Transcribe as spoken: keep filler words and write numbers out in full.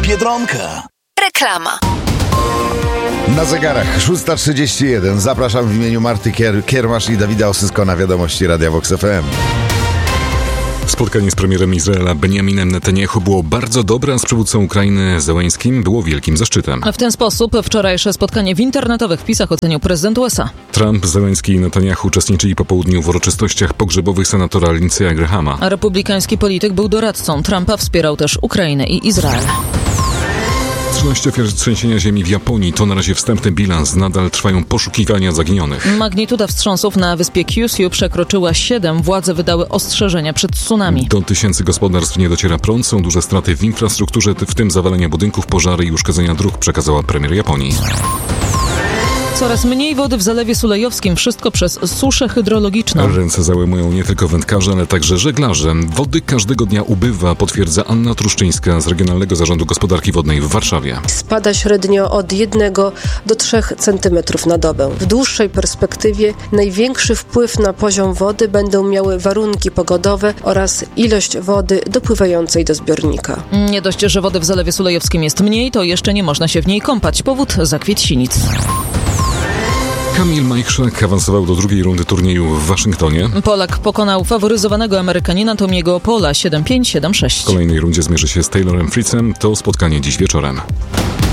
Biedronka. Reklama. Na zegarach szósta trzydzieści jeden. Zapraszam w imieniu Marty Kier- Kiermasz i Dawida Osysko na wiadomości Radia Vox F M. Spotkanie z premierem Izraela Benjaminem Netanyahu było bardzo dobre, a z przywódcą Ukrainy Zełenńskim było wielkim zaszczytem. W ten sposób wczorajsze spotkanie w internetowych wpisach ocenił prezydent U S A. Trump, Zełenński i Netanyahu uczestniczyli po południu w uroczystościach pogrzebowych senatora Lindsey'a Grahama. Republikański polityk był doradcą Trumpa, wspierał też Ukrainę i Izrael. trzynaście ofiar trzęsienia ziemi w Japonii to na razie wstępny bilans. Nadal trwają poszukiwania zaginionych. Magnituda wstrząsów na wyspie Kyushu przekroczyła siedem. Władze wydały ostrzeżenia przed tsunami. Do tysięcy gospodarstw nie dociera prąd. Są duże straty w infrastrukturze, w tym zawalenia budynków, pożary i uszkodzenia dróg, przekazała premier Japonii. Coraz mniej wody w Zalewie Sulejowskim, wszystko przez suszę hydrologiczną. Ręce załamują nie tylko wędkarze, ale także żeglarze. Wody każdego dnia ubywa, potwierdza Anna Truszczyńska z Regionalnego Zarządu Gospodarki Wodnej w Warszawie. Spada średnio od jednego do trzech centymetrów na dobę. W dłuższej perspektywie największy wpływ na poziom wody będą miały warunki pogodowe oraz ilość wody dopływającej do zbiornika. Nie dość, że wody w Zalewie Sulejowskim jest mniej, to jeszcze nie można się w niej kąpać. Powód zakwiet sinic. Kamil Majchrzak awansował do drugiej rundy turnieju w Waszyngtonie. Polak pokonał faworyzowanego Amerykanina Tomiego Paula siedem pięć siedem sześć. W kolejnej rundzie zmierzy się z Taylorem Fritzem. To spotkanie dziś wieczorem.